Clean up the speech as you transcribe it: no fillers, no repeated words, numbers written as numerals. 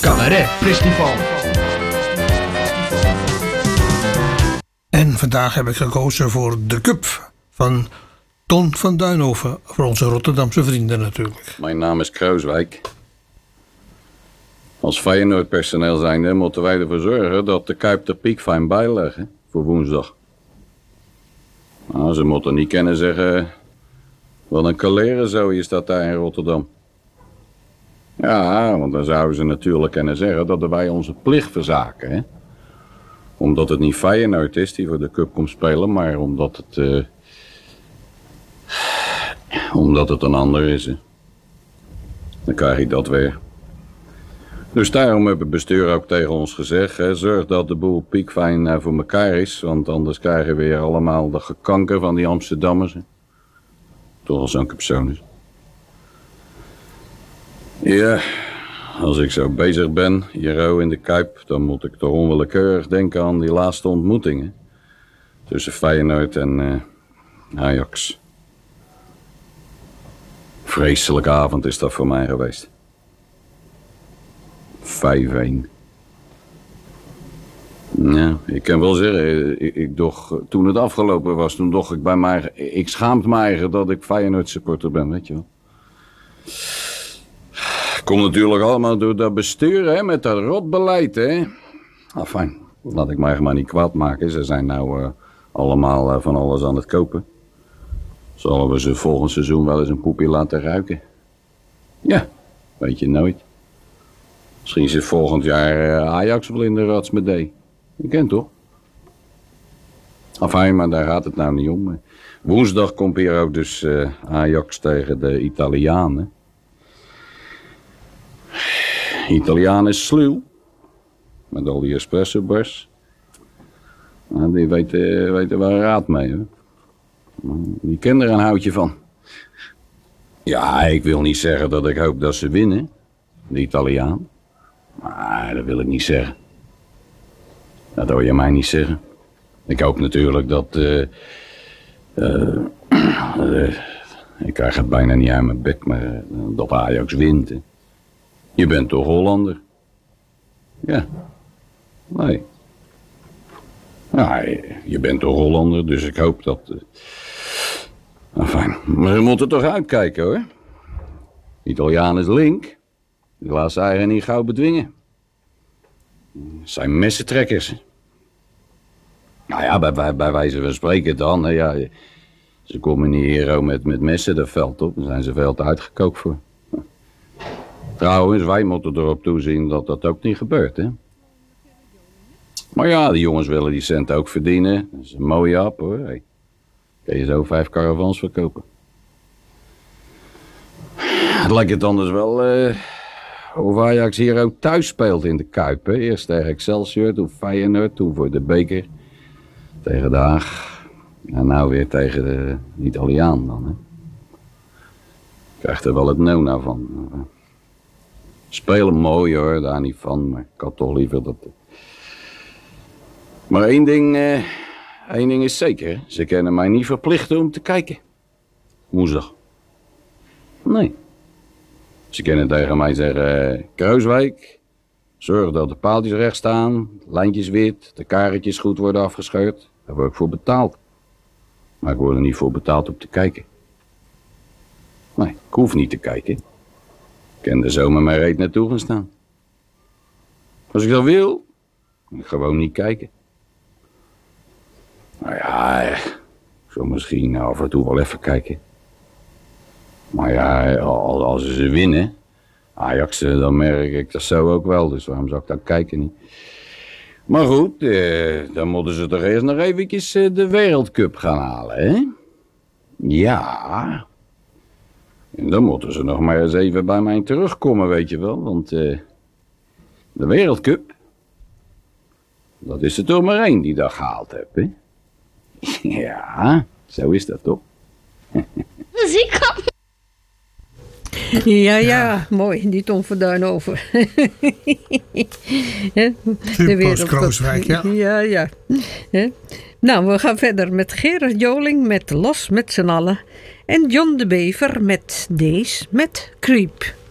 Cabaret Festival. En vandaag heb ik gekozen voor de Cup van Ton van Duinhoven. Voor onze Rotterdamse vrienden natuurlijk. Mijn naam is Kruiswijk. Als Feyenoord-personeel zijnde moeten wij ervoor zorgen dat de Kuip er piekfijn bijleggen voor woensdag. Nou, ze moeten niet kunnen zeggen, wat een kalerenzooi is dat daar in Rotterdam. Ja, want dan zouden ze natuurlijk kunnen zeggen dat wij onze plicht verzaken, hè. Omdat het niet Feyenoord is die voor de Cup komt spelen, maar omdat het een ander is, hè. Dan krijg je dat weer. Dus daarom heeft het bestuur ook tegen ons gezegd, hè, zorg dat de boel piekfijn voor elkaar is, want anders krijgen we weer allemaal de gekanker van die Amsterdammers. Hè. Toch als zo'n persoon is. Ja, als ik zo bezig ben, hier in de Kuip, dan moet ik toch onwillekeurig denken aan die laatste ontmoetingen tussen Feyenoord en Ajax. Vreselijke avond is dat voor mij geweest. 5-1. Ja, ik kan wel zeggen, toen het afgelopen was, toen dacht ik bij mij, ik schaamde me eigen dat ik Feyenoord supporter ben, weet je wel. Komt natuurlijk allemaal door dat bestuur, hè, met dat rotbeleid, hè. Ah, fijn, laat ik mij maar niet kwaad maken. Ze zijn nou allemaal van alles aan het kopen. Zullen we ze volgend seizoen wel eens een poepje laten ruiken? Ja, weet je nooit. Misschien zit volgend jaar Ajax wel in de rats met D. Je kent toch? Enfin, maar daar gaat het nou niet om. Woensdag komt hier ook dus Ajax tegen de Italianen. Italiaan is sluw. Met al die espresso-bars. Nou, die weten waar raad mee, hè. Die kennen er een houtje van. Ja, ik wil niet zeggen dat ik hoop dat ze winnen. De Italiaan. Maar dat wil ik niet zeggen. Dat hoor je mij niet zeggen. Ik hoop natuurlijk dat... ik krijg het bijna niet uit mijn bek, maar dat Ajax wint. Hè. Je bent toch Hollander? Ja. Nee. Ja, je bent toch Hollander, dus ik hoop dat... Enfin, maar we moeten toch uitkijken, hoor. Italiaan is link. Die laat ze eigen niet gauw bedwingen. Het zijn messentrekkers. Nou ja, bij wijze van spreken dan. Hè, ja, ze komen niet hier met messen dat veld op. Daar zijn ze veel te uitgekookt voor. Trouwens, wij moeten erop toezien dat dat ook niet gebeurt, hè. Maar ja, die jongens willen die cent ook verdienen. Dat is een mooie app, hoor. Hey, kun je zo 5 caravans verkopen. Het lijkt het anders wel... Of Ajax hier ook thuis speelt in de Kuip. Hè? Eerst tegen Excelsior, toen Feyenoord, toen voor de beker. Tegen de Haag. En nou weer tegen de Italiaan dan. Hè? Krijgt er wel het nona van. Spelen mooi hoor, daar niet van. Maar ik had toch liever dat... Maar één ding is zeker. Ze kunnen mij niet verplichten om te kijken. Woensdag. Nee. Ze kunnen tegen mij zeggen, Kruiswijk, zorg dat de paaltjes recht staan, lijntjes wit, de kaartjes goed worden afgescheurd. Daar word ik voor betaald. Maar ik word er niet voor betaald om te kijken. Nee, ik hoef niet te kijken. Ik kan er zomaar mijn reet naartoe gaan staan. Als ik dat wil, dan ik gewoon niet kijken. Nou ja, ik zal misschien af en toe wel even kijken. Maar ja, als ze winnen, Ajax, dan merk ik dat zo ook wel. Dus waarom zou ik dan kijken niet? Maar goed, dan moeten ze toch eerst nog eventjes de Wereldcup gaan halen, hè? Ja. En dan moeten ze nog maar eens even bij mij terugkomen, weet je wel. Want de Wereldcup, dat is er toch maar één die dat gehaald heeft, hè? Ja, zo is dat toch? Muziek. Ja, mooi, die Ton van Duinhoven. Typisch Krooswijk, ja. Ja. Nou, we gaan verder met Gerard Joling met Los met z'n allen. En John de Bever met Days met Creep.